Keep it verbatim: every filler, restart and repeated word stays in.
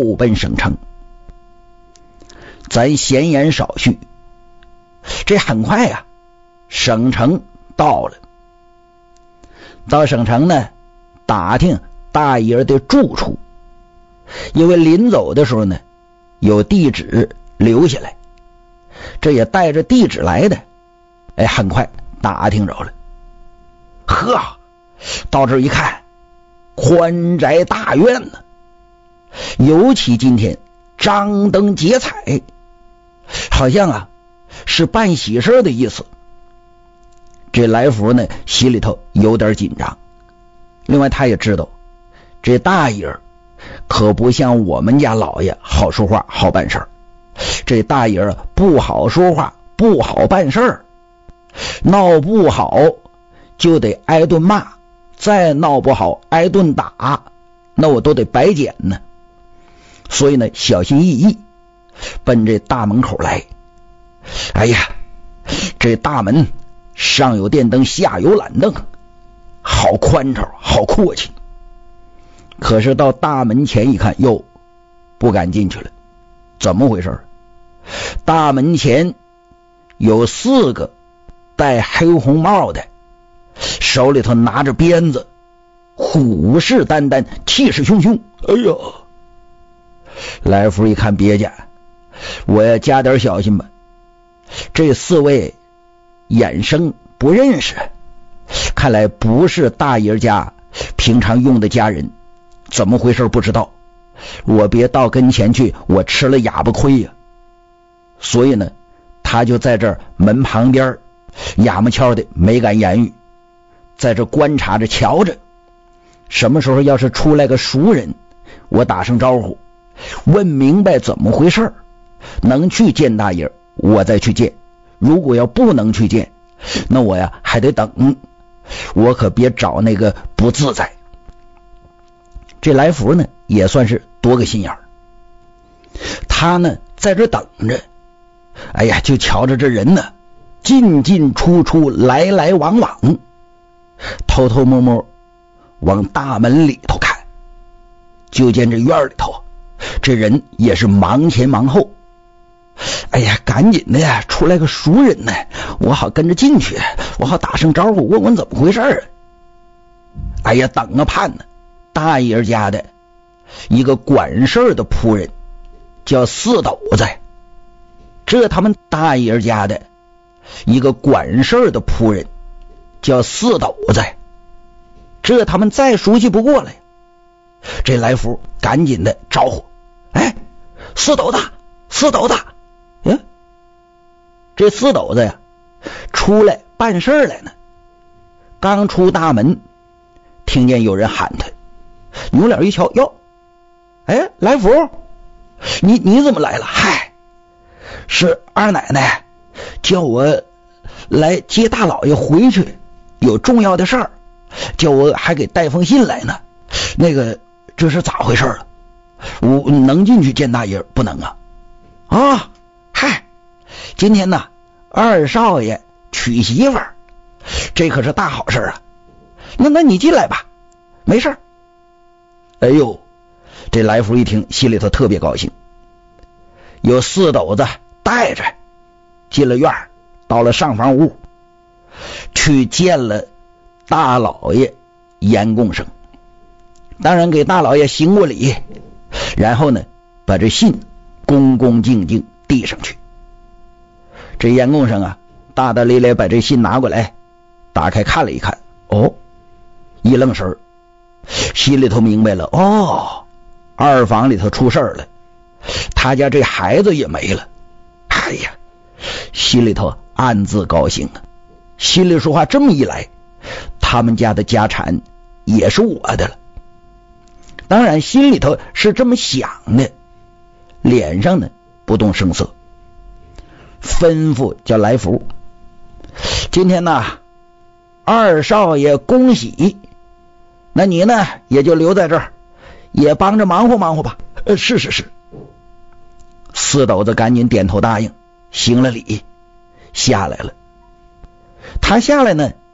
奔省城。咱闲言少叙，这很快呀、啊，省城到了。到省城呢，打听大爷的住处，因为临走的时候呢，有地址留下来，这也带着地址来的。哎，很快打听着了。呵，到这一看，宽宅大院呢，尤其今天张灯结彩，好像啊是办喜事的意思。这来福呢心里头有点紧张，另外他也知道这大爷可不像我们家老爷好说话好办事儿，这大爷不好说话不好办事儿，闹不好就得挨顿骂，再闹不好挨顿打，那我都得白捡呢。所以呢小心翼翼奔这大门口来。哎呀，这大门上有电灯下有懒凳，好宽敞好阔气。可是到大门前一看，哟，不敢进去了。怎么回事？大门前有四个戴黑红帽的，手里头拿着鞭子，虎视眈眈，气势汹汹。哎呦，来福一看别家，我要加点小心吧。这四位眼生不认识，看来不是大爷家平常用的家人，怎么回事不知道，我别到跟前去，我吃了哑巴亏呀、啊。所以呢，他就在这儿门旁边哑么敲的没敢言语，在这观察着瞧着，什么时候要是出来个熟人，我打声招呼，问明白怎么回事，能去见大爷我再去见，如果要不能去见，那我呀还得等，我可别找那个不自在。这来福呢也算是多个心眼儿，他呢在这等着，哎呀，就瞧着这人呢进进出出来来往往，偷偷摸摸往大门里头看，就见这院里头这人也是忙前忙后。哎呀，赶紧的呀，出来个熟人呢，我好跟着进去，我好打声招呼，问问怎么回事啊。哎呀，等啊盼呢，大爷家的一个管事的仆人叫四斗子，这他们大爷家的一个管事的仆人叫四斗子，这他们再熟悉不过了。这来福赶紧的招呼，哎，四斗子，四斗子。呀，这四斗子呀出来办事来呢，刚出大门听见有人喊他，扭脸一瞧，哟，哎，来福，你你怎么来了？嗨，是二奶奶叫我来接大老爷回去，有重要的事儿，叫我还给带封信来呢。那个这是咋回事了？我能进去见大爷不能啊？啊，嗨，今天呢二少爷娶媳妇儿，这可是大好事啊。那那你进来吧，没事。哎呦，这来福一听心里头特别高兴，有四斗子带着进了院，到了上房屋，去见了大老爷严共生，当然给大老爷行过礼，然后呢把这信恭恭敬敬递上去。这严共生啊大大咧咧把这信拿过来，打开看了一看，哦，一愣神儿，心里头明白了，哦，二房里头出事了，他家这孩子也没了。哎呀，心里头暗自高兴啊，心里说话这么一来，他们家的家产也是我的了。当然心里头是这么想的，脸上呢不动声色，吩咐叫来福，今天呢二少爷恭喜，那你呢也就留在这儿，也帮着忙活忙活吧。呃，是是是。四斗子赶紧点头答应，行了礼，下来了。他下来呢